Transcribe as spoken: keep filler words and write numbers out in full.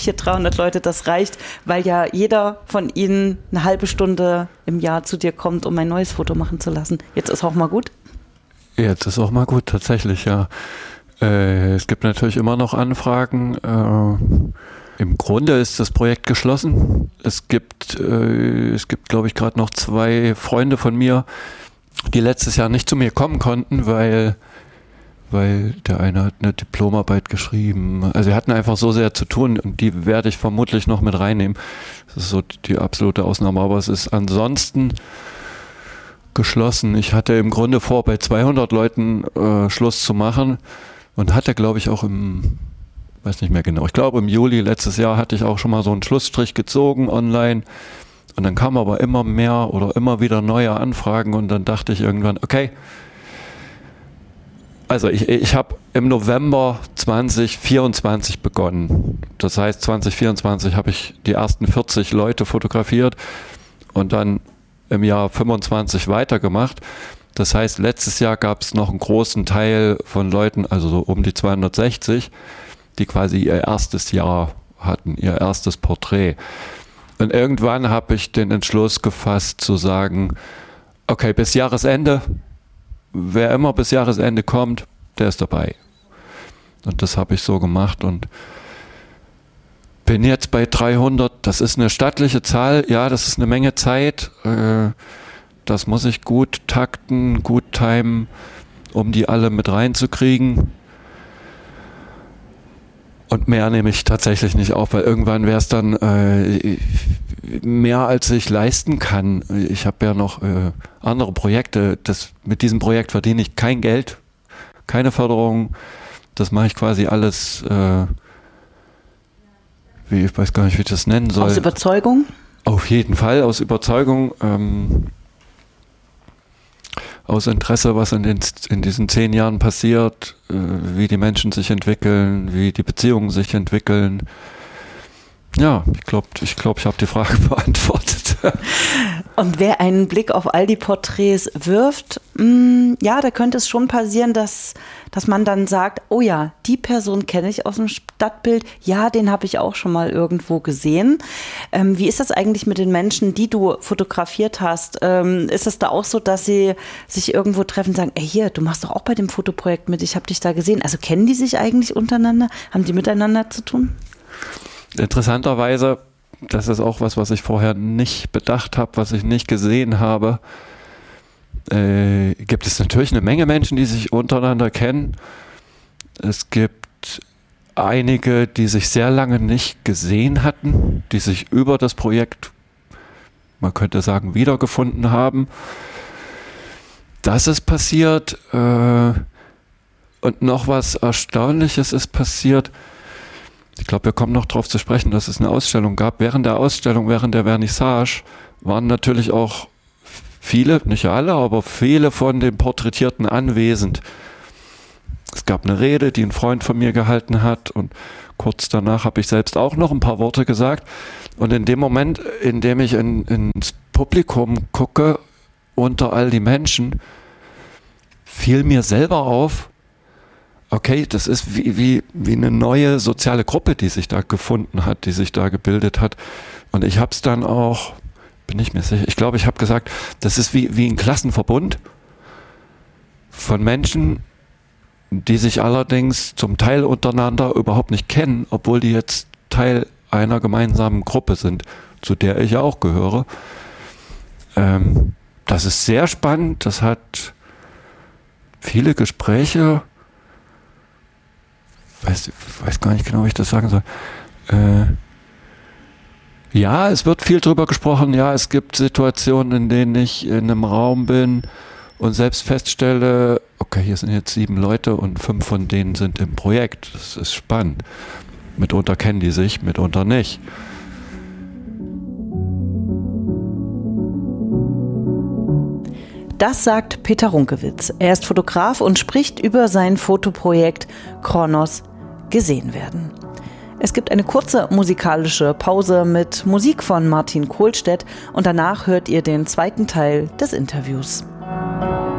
hier dreihundert Leute, das reicht, weil ja jeder von ihnen eine halbe Stunde im Jahr zu dir kommt, um ein neues Foto machen zu lassen. Jetzt ist auch mal gut? Jetzt ist auch mal gut, tatsächlich, ja. Äh, es gibt natürlich immer noch Anfragen. Äh, Im Grunde ist das Projekt geschlossen. Es gibt, äh, es gibt, glaube ich, gerade noch zwei Freunde von mir, die letztes Jahr nicht zu mir kommen konnten, weil, weil der eine hat eine Diplomarbeit geschrieben. Also wir hatten einfach so sehr zu tun und die werde ich vermutlich noch mit reinnehmen. Das ist so die absolute Ausnahme, aber es ist ansonsten geschlossen. Ich hatte im Grunde vor, bei zweihundert Leuten äh, Schluss zu machen und hatte, glaube ich, auch im, weiß nicht mehr genau, ich glaube im Juli letztes Jahr hatte ich auch schon mal so einen Schlussstrich gezogen online und dann kamen aber immer mehr oder immer wieder neue Anfragen und dann dachte ich irgendwann, okay, also ich, ich habe im November zwanzig vierundzwanzig begonnen. Das heißt, zwanzig vierundzwanzig habe ich die ersten vierzig Leute fotografiert und dann im Jahr fünfundzwanzig weitergemacht. Das heißt, letztes Jahr gab es noch einen großen Teil von Leuten, also so um die zweihundertsechzig, die quasi ihr erstes Jahr hatten, ihr erstes Porträt. Und irgendwann habe ich den Entschluss gefasst zu sagen, okay, bis Jahresende, wer immer bis Jahresende kommt, der ist dabei. Und das habe ich so gemacht und bin jetzt bei dreihundert. Das ist eine stattliche Zahl, ja, das ist eine Menge Zeit. Äh, das muss ich gut takten, gut timen, um die alle mit reinzukriegen. Und mehr nehme ich tatsächlich nicht auf, weil irgendwann wäre es dann äh, mehr, als ich leisten kann. Ich habe ja noch äh, andere Projekte. Das, mit diesem Projekt verdiene ich kein Geld, keine Förderung. Das mache ich quasi alles, äh, wie, ich weiß gar nicht, wie ich das nennen soll. Aus Überzeugung? Auf jeden Fall, aus Überzeugung. Ähm, aus Interesse, was in, den, in diesen zehn Jahren passiert, äh, wie die Menschen sich entwickeln, wie die Beziehungen sich entwickeln. Ja, ich glaube, ich, glaub, ich habe die Frage beantwortet. Und wer einen Blick auf all die Porträts wirft, mh, ja, da könnte es schon passieren, dass, dass man dann sagt, oh ja, die Person kenne ich aus dem Stadtbild, ja, den habe ich auch schon mal irgendwo gesehen. Ähm, wie ist das eigentlich mit den Menschen, die du fotografiert hast? Ähm, ist es da auch so, dass sie sich irgendwo treffen und sagen, ey, hier, du machst doch auch bei dem Fotoprojekt mit, ich habe dich da gesehen. Also kennen die sich eigentlich untereinander? Haben die miteinander zu tun? Interessanterweise, das ist auch was, was ich vorher nicht bedacht habe, was ich nicht gesehen habe, äh, gibt es natürlich eine Menge Menschen, die sich untereinander kennen. Es gibt einige, die sich sehr lange nicht gesehen hatten, die sich über das Projekt, man könnte sagen, wiedergefunden haben. Das ist passiert. Äh, und noch was Erstaunliches ist passiert. Ich glaube, wir kommen noch darauf zu sprechen, dass es eine Ausstellung gab. Während der Ausstellung, während der Vernissage waren natürlich auch viele, nicht alle, aber viele von den Porträtierten anwesend. Es gab eine Rede, die ein Freund von mir gehalten hat und kurz danach habe ich selbst auch noch ein paar Worte gesagt. Und in dem Moment, in dem ich in, ins Publikum gucke, unter all die Menschen, fiel mir selber auf, okay, das ist wie, wie, wie eine neue soziale Gruppe, die sich da gefunden hat, die sich da gebildet hat. Und ich habe es dann auch, bin ich mir sicher, ich glaube, ich habe gesagt, das ist wie, wie ein Klassenverbund von Menschen, die sich allerdings zum Teil untereinander überhaupt nicht kennen, obwohl die jetzt Teil einer gemeinsamen Gruppe sind, zu der ich auch gehöre. Ähm, das ist sehr spannend, das hat viele Gespräche, weiß, weiß gar nicht genau, wie ich das sagen soll. Äh, ja, es wird viel drüber gesprochen. Ja, es gibt Situationen, in denen ich in einem Raum bin und selbst feststelle, okay, hier sind jetzt sieben Leute und fünf von denen sind im Projekt. Das ist spannend. Mitunter kennen die sich, mitunter nicht. Das sagt Peter Runkewitz. Er ist Fotograf und spricht über sein Fotoprojekt Kronos gesehen werden. Es gibt eine kurze musikalische Pause mit Musik von Martin Kohlstedt und danach hört ihr den zweiten Teil des Interviews.